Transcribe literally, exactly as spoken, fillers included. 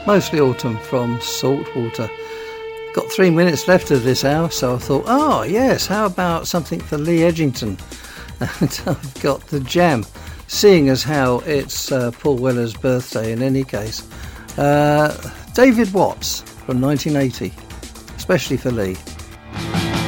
mostly autumn from Saltwater. Got three minutes left of this hour, so I thought, oh yes, how about something for Lee Edgington? And I've got The Jam, seeing as how it's uh, Paul Weller's birthday in any case. Uh, David Watts from nineteen eighty, especially for Lee.